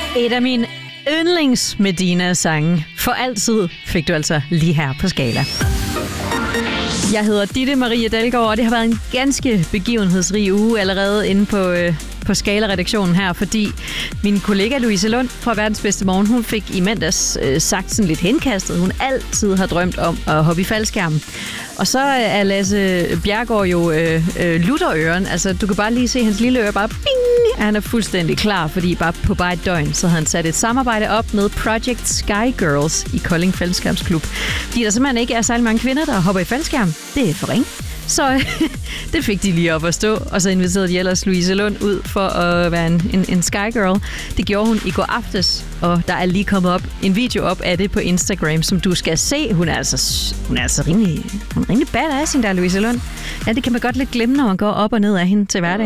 Et af mine yndlings Medina-sange. For altid fik du altså lige her på Skala. Jeg hedder Ditte Marie Dalgaard, og det har været en ganske begivenhedsrig uge allerede inde på Skala-redaktionen her, fordi min kollega Louise Lund fra Verdens Bedste Morgen, hun fik i mandags sagt sådan lidt henkastet. Hun altid har drømt om at hoppe i faldskærm. Og så er Lasse Bjerregaard jo lutterøren. Altså, du kan bare lige se hans lille øre bare bing! Han er fuldstændig klar, fordi bare et døgn, så havde han sat et samarbejde op med Project Sky Girls i Kolding Faldskærmsklub. Fordi der simpelthen ikke er særlig mange kvinder, der hopper i faldskærm. Det er for ringe. Så det fik de lige op at stå, og så inviterede de ellers Louise Lund ud for at være en Sky Girl. Det gjorde hun i går aftes, og der er lige kommet en video op af det på Instagram, som du skal se. Hun er altså rimelig badass, der Louise Lund. Ja, det kan man godt lidt glemme, når man går op og ned af hende til hverdag.